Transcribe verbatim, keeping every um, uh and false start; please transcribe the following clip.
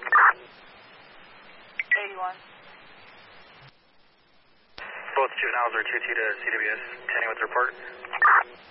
eighty-one. Both juveniles are two two to C W S. Tanny with report.